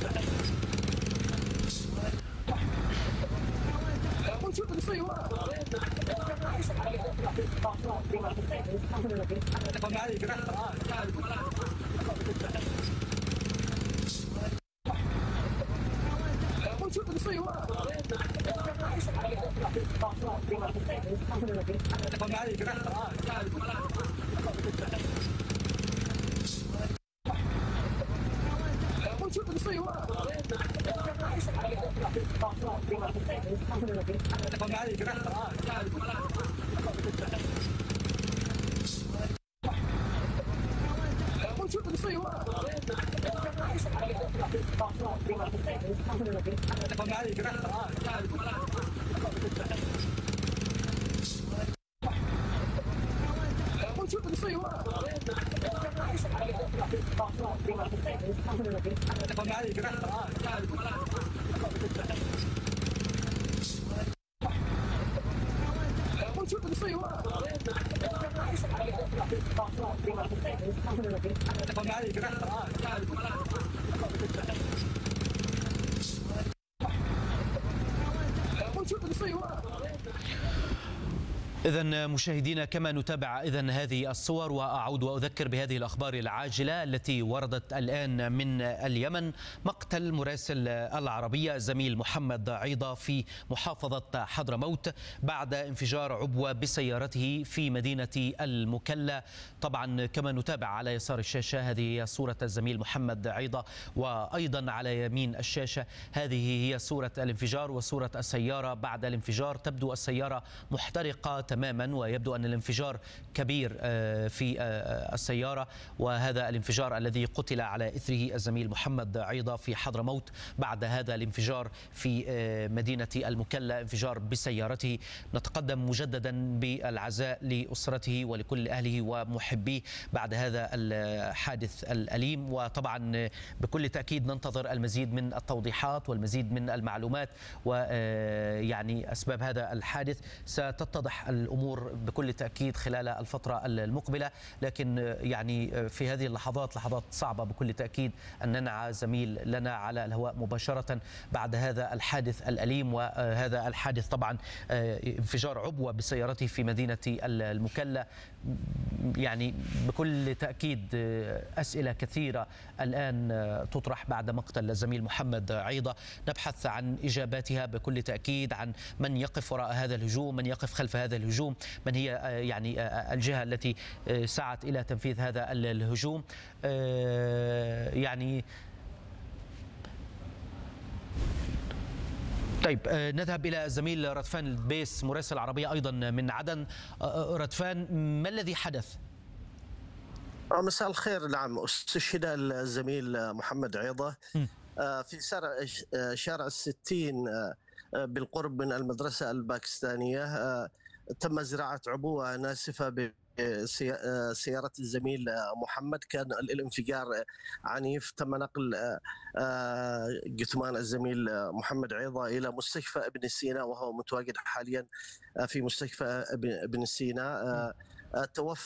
إذن مشاهدينا، كما نتابع هذه الصور، وأعود وأذكر بهذه الأخبار العاجلة التي وردت الآن من اليمن. مقتل مراسل العربية الزميل محمد عيضة في محافظة حضرموت بعد انفجار عبوة بسيارته في مدينة المكلا. طبعا كما نتابع على يسار الشاشة هذه هي صورة الزميل محمد عيضة، وأيضا على يمين الشاشة هذه هي صورة الانفجار وصورة السيارة بعد الانفجار. تبدو السيارة محترقة تماما، ويبدو أن الانفجار كبير في السيارة، وهذا الانفجار الذي قتل على إثره الزميل محمد عيضة في حضرموت بعد هذا الانفجار في مدينة المكلا، انفجار بسيارته. نتقدم مجددا بالعزاء لأسرته ولكل أهله ومحبيه بعد هذا الحادث الأليم، وطبعا بكل تأكيد ننتظر المزيد من التوضيحات والمزيد من المعلومات، ويعني أسباب هذا الحادث ستتضح الأمور بكل تأكيد خلال الفترة المقبلة. لكن يعني في هذه اللحظات لحظات صعبة بكل تأكيد أن ننعى زميل لنا على الهواء مباشرة بعد هذا الحادث الأليم. وهذا الحادث طبعا انفجار عبوة بسيارته في مدينة المكلا. يعني بكل تأكيد أسئلة كثيرة الآن تطرح بعد مقتل الزميل محمد عيضة، نبحث عن إجاباتها بكل تأكيد، عن من يقف وراء هذا الهجوم، من يقف خلف هذا الهجوم، من هي يعني الجهة التي سعت إلى تنفيذ هذا الهجوم. يعني طيب نذهب إلى الزميل ردفان البيس مراسل العربية أيضا من عدن. ردفان، ما الذي حدث؟ مساء الخير. نعم، استشهد الزميل محمد عيضة في شارع الستين بالقرب من المدرسة الباكستانية. تم زراعة عبوة ناسفة سيارة الزميل محمد. كان الانفجار عنيف. تم نقل جثمان الزميل محمد عيضة إلى مستشفى ابن سينا، وهو متواجد حاليا في مستشفى ابن سينا. توفى